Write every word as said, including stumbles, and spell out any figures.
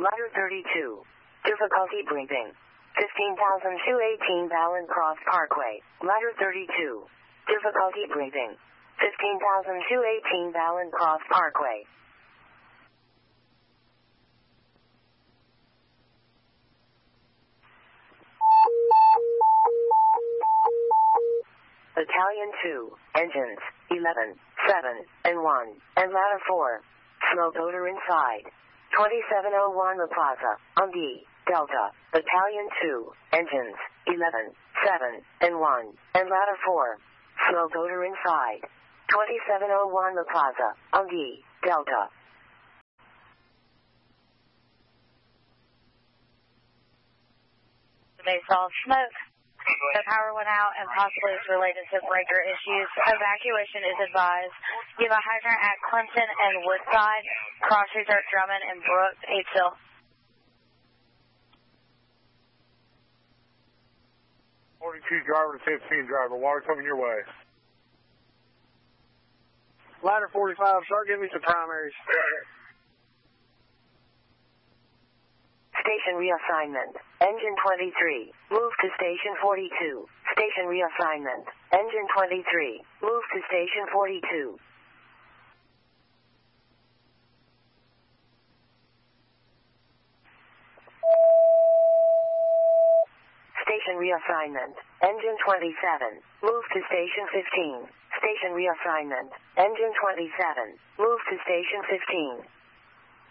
Ladder thirty-two. Difficulty breathing. fifteen thousand two hundred eighteen Ballin Cross Parkway. Ladder thirty-two. Difficulty breathing. fifteen thousand two hundred eighteen Ballin Cross Parkway. Battalion two, engines, eleven, seven, and one, and ladder four. Smoke odor inside. twenty-seven oh one La Plaza, on D, Delta. Battalion two, engines, eleven, seven, and one, and ladder four. Smoke odor inside. twenty-seven oh one La Plaza, on D, Delta. They saw smoke. The power went out and possibly is related to breaker issues. Evacuation is advised. Give a hydrant at Clinton and Woodside. Cross streets are Drummond and Brooks, Eightsville. forty-two driver to fifteen driver. Water coming your way. Ladder forty-five, start giving me some primaries. Station reassignment. Engine twenty-three. Move to station forty-two. Station reassignment. Engine twenty-three. Move to station forty-two. Station reassignment. Engine twenty-seven. Move to station fifteen. Station reassignment. Engine twenty-seven. Move to station fifteen.